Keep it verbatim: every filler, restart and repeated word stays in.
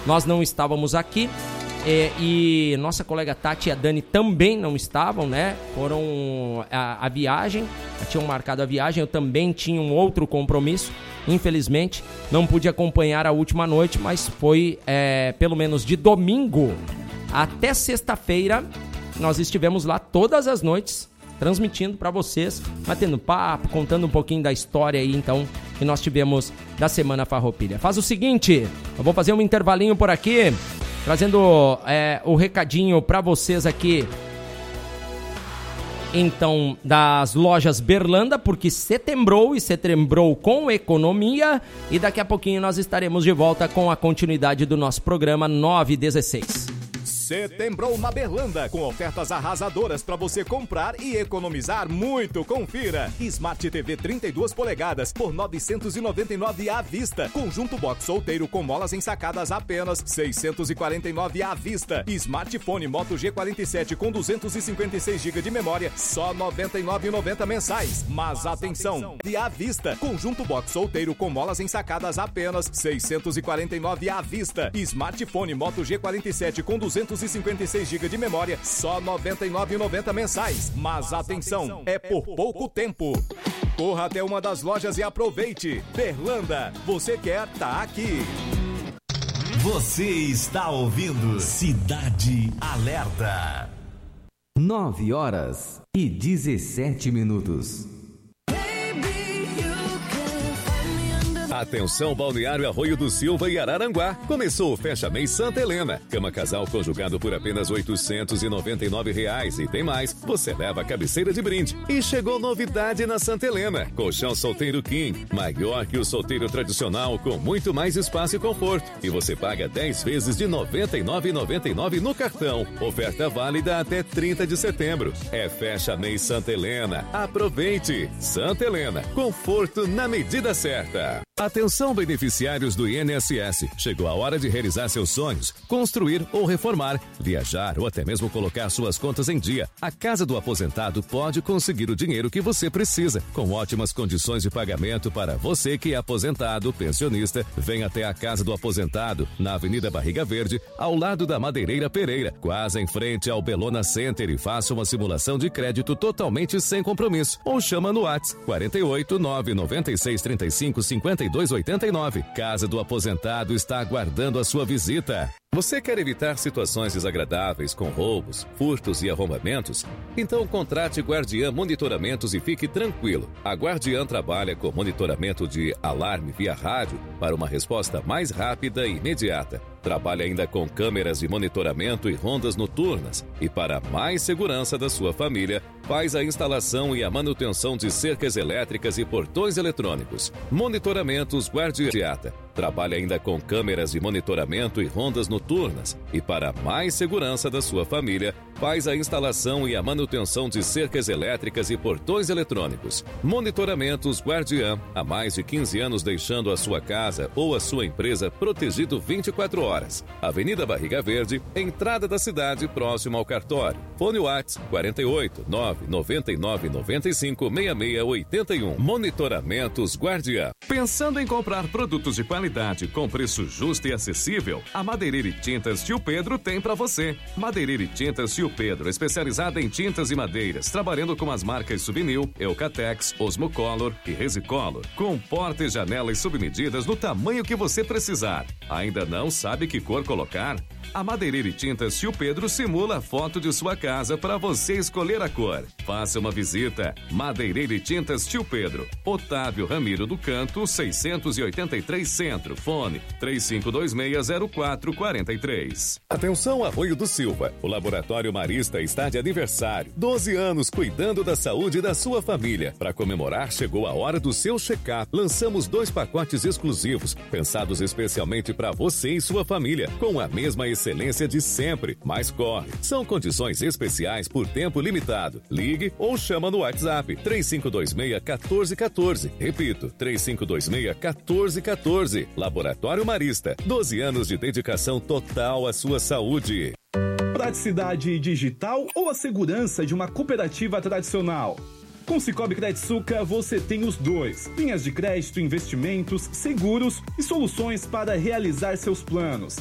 nós não estávamos aqui. É, e nossa colega Tati e a Dani também não estavam, né? Foram a, a viagem, tinham marcado a viagem, eu também tinha um outro compromisso, infelizmente, não pude acompanhar a última noite, mas foi é, pelo menos de domingo até sexta-feira, nós estivemos lá todas as noites, transmitindo para vocês, batendo papo, contando um pouquinho da história aí, então, que nós tivemos da Semana Farroupilha. Faz o seguinte, eu vou fazer um intervalinho por aqui, trazendo é, o recadinho para vocês aqui, então, das lojas Berlanda, porque setembrou e setembrou com economia, e daqui a pouquinho nós estaremos de volta com a continuidade do nosso programa nove e dezesseis. Setembrou na Berlanda, com ofertas arrasadoras para você comprar e economizar muito. Confira. Smart T V trinta e duas polegadas por novecentos e noventa e nove reais à vista. Conjunto box solteiro com molas ensacadas apenas seiscentos e quarenta e nove reais à vista. Smartphone Moto G quarenta e sete com duzentos e cinquenta e seis gigas de memória, só noventa e nove reais e noventa centavos mensais. Mas atenção, de à vista. Conjunto box solteiro com molas ensacadas apenas seiscentos e quarenta e nove reais à vista. Smartphone Moto G quarenta e sete com duzentos e cinquenta e seis gigas de memória, só noventa e nove reais e noventa centavos mensais. Mas atenção, é por pouco tempo. Corra até uma das lojas e aproveite. Berlanda, você quer tá aqui. Você está ouvindo Cidade Alerta. nove horas e dezessete minutos. Atenção, Balneário Arroio do Silva e Araranguá. Começou o Fecha Mês Santa Helena. Cama casal conjugado por apenas oitocentos e noventa e nove reais. E tem mais, você leva a cabeceira de brinde. E chegou novidade na Santa Helena. Colchão solteiro King, maior que o solteiro tradicional, com muito mais espaço e conforto. E você paga dez vezes de noventa e nove reais e noventa e nove centavos no cartão. Oferta válida até trinta de setembro. É Fecha Mês Santa Helena. Aproveite! Santa Helena, conforto na medida certa. Atenção, beneficiários do I N S S. Chegou a hora de realizar seus sonhos, construir ou reformar, viajar ou até mesmo colocar suas contas em dia. A Casa do Aposentado pode conseguir o dinheiro que você precisa, com ótimas condições de pagamento para você que é aposentado, pensionista. Venha até a Casa do Aposentado, na Avenida Barriga Verde, ao lado da Madeireira Pereira, quase em frente ao Belona Center, e faça uma simulação de crédito totalmente sem compromisso. Ou chama no WhatsApp quarenta e oito, nove nove seis, trinta e cinco, cinquenta e dois oitenta e nove. Casa do Aposentado está aguardando a sua visita. Você quer evitar situações desagradáveis com roubos, furtos e arrombamentos? Então contrate Guardiã Monitoramentos e fique tranquilo. A Guardiã trabalha com monitoramento de alarme via rádio para uma resposta mais rápida e imediata. Trabalha ainda com câmeras de monitoramento e rondas noturnas. E para mais segurança da sua família, faz a instalação e a manutenção de cercas elétricas e portões eletrônicos. Monitoramentos Guardiã. Trabalha ainda com câmeras de monitoramento e rondas noturnas. E para mais segurança da sua família, faz a instalação e a manutenção de cercas elétricas e portões eletrônicos. Monitoramentos Guardiã. Há mais de quinze anos deixando a sua casa ou a sua empresa protegido vinte e quatro horas. Avenida Barriga Verde, entrada da cidade, próximo ao cartório. Fone WhatsApp quarenta e oito, nove nove nove, nove cinco, seis seis oito um. Monitoramentos Guardiã. Pensando em comprar produtos de qualidade com preço justo e acessível? A Madeireira e Tintas Tio Pedro tem para você. Madeireira e Tintas Tio Pedro, especializada em tintas e madeiras, trabalhando com as marcas Subnil, Eucatex, Osmocolor e Resicolor, com porta e janelas submedidas no tamanho que você precisar. Ainda não sabe que cor colocar? A Madeireira e Tintas Tio Pedro simula a foto de sua casa para você escolher a cor. Faça uma visita. Madeireira e Tintas Tio Pedro, Otávio Ramiro do Canto, seiscentos e oitenta e três Centro. Fone três cinco dois seis, zero quatro quatro três. Atenção, Arroio do Silva. O Laboratório Marista está de aniversário. doze anos cuidando da saúde da sua família. Para comemorar, chegou a hora do seu check-up. Lançamos dois pacotes exclusivos, pensados especialmente para você e sua família, com a mesma excelência de sempre. Mas corre. São condições especiais por tempo limitado. Ligue ou chama no WhatsApp três cinco dois seis, um quatro um quatro. Repito, três cinco dois seis, um quatro um quatro. Laboratório Marista. doze anos de dedicação total à sua saúde. Praticidade digital ou a segurança de uma cooperativa tradicional? Com Cicobi Credsuca você tem os dois. Linhas de crédito, investimentos, seguros e soluções para realizar seus planos.